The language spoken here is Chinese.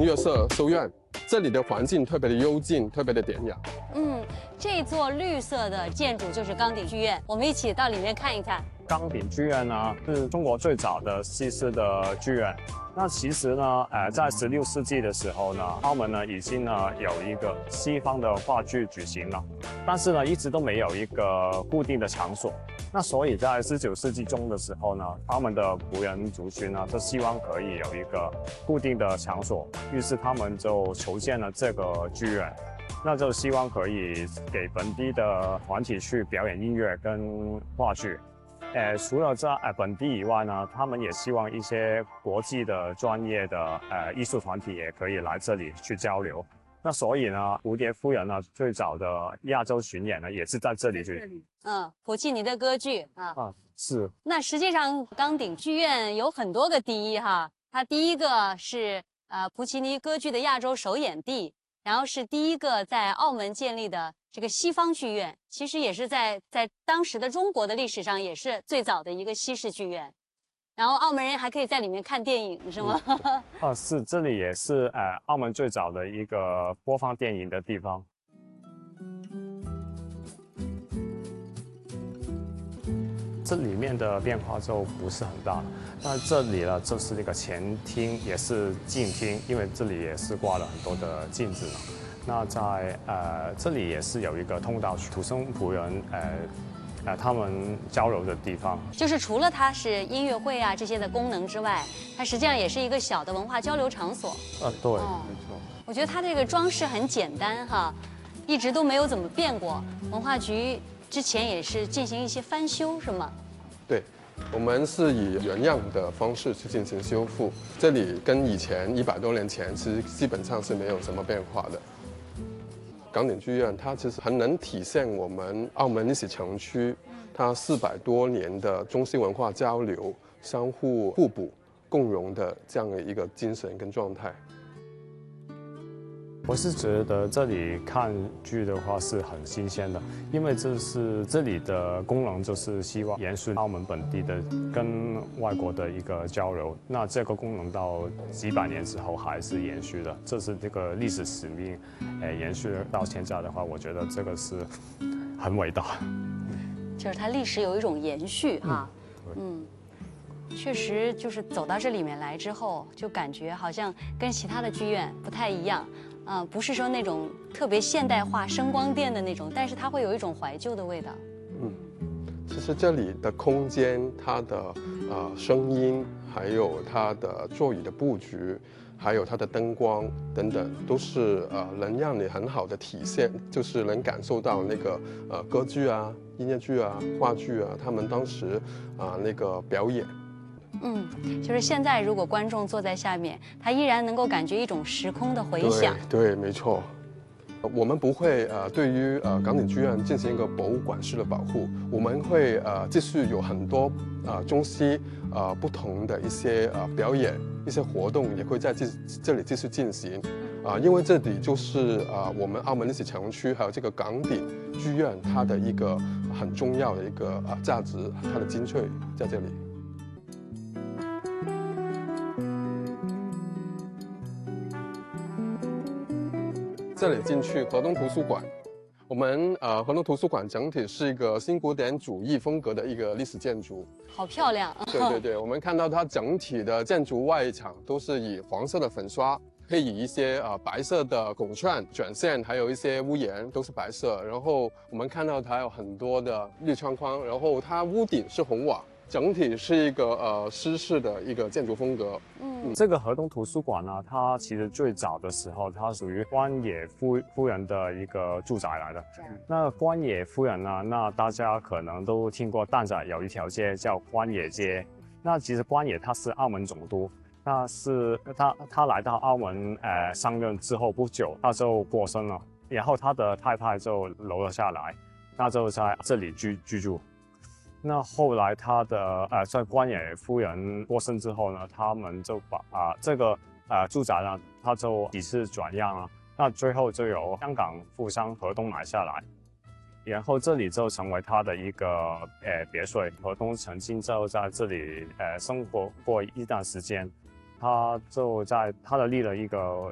月社修院，这里的环境特别的幽静，特别的典雅。 这座绿色的建筑就是钢鼎剧院，我们一起到里面看一看。 钢鼎剧院呢是中国最早的西式的剧院。那其实呢，在16世纪的时候呢，澳门呢已经有一个西方的话剧举行了，但是呢一直都没有一个固定的场所。那所以在19世纪中的时候呢，澳门的仆人族群呢就希望可以有一个固定的场所，于是他们就筹建了这个剧院。那就希望可以给本地的团体去表演音乐跟话剧。除了在本地以外呢，他们也希望一些国际的专业的艺术团体也可以来这里去交流。那所以呢，蝴蝶夫人呢最早的亚洲巡演呢也是在这里去。 普契尼的歌剧是。 那实际上钢鼎剧院有很多个第一哈，它第一个是普契尼歌剧的亚洲首演地。然后是第一个在澳门建立的这个西方剧院，其实也是在当时的中国的历史上也是最早的一个西式剧院。然后澳门人还可以在里面看电影，是吗？ 是，这里也是澳门最早的一个播放电影的地方。这里面的变化就不是很大了。那这里呢，就是那个前厅，也是镜厅，因为这里也是挂了很多的镜子。那在这里也是有一个通道，土生仆人他们交流的地方。 就是除了它是音乐会啊这些的功能之外，它实际上也是一个小的文化交流场所。 对，没错。 我觉得它这个装饰很简单哈，一直都没有怎么变过。文化局之前也是进行一些翻修，是吗？ 对，我们是以原样的方式去进行修复。这里跟以前100多年前其实基本上是没有什么变化的。钢鼎剧院它其实很能体现我们澳门历史城区它400多年的中西文化交流、相互互补、共融的这样的一个精神跟状态。 我是觉得这里看剧的话是很新鲜的，因为这里的功能就是希望延续澳门本地的跟外国的一个交流。那这个功能到几百年之后还是延续的，这是这个历史使命，延续到现在的话，我觉得这个是很伟大。 就是它历史有一种延续哈。确实就是走到这里面来之后，就感觉好像跟其他的剧院不太一样。不是说那种特别现代化声光电的那种，但是它会有一种怀旧的味道。 其实这里的空间，它的声音，还有它的座椅的布局，还有它的灯光等等，都是能让你很好的体现，就是能感受到那个歌剧啊、音乐剧啊、话剧啊，他们当时那个表演。 就是现在如果观众坐在下面，他依然能够感觉一种时空的回响。 对，没错。我们不会对于钢鼎剧院进行一个博物馆式的保护，我们会继续有很多中西不同的一些表演、一些活动，也会在这里继续进行。因为这里就是我们澳门历史城区还有这个钢鼎剧院它的一个很重要的一个价值，它的精粹在这里。这里进去河东图书馆，我们河东图书馆整体是一个新古典主义风格的一个历史建筑， 好漂亮。 对，我们看到它整体的建筑外墙都是以黄色的粉刷，配以一些白色的拱券卷线，还有一些屋檐都是白色。然后我们看到它有很多的绿窗框，然后它屋顶是红瓦。整体是一个诗式的一个建筑风格。 这个河东图书馆呢，它其实最早的时候，它属于官野夫人的一个住宅来的。那官野夫人呢，那大家可能都听过，蛋仔有一条街叫官野街。那其实官野他是澳门总督，那是他来到澳门上任之后不久，他就过身了，然后他的太太就留了下来，那就在这里居住。那后来他的在官野夫人过身之后呢，他们就把这个住宅呢，他就几次转让了，那最后就由香港富商河东买下来，然后这里就成为他的一个别墅。河东曾经就在这里生活过一段时间，他就在他的立了一个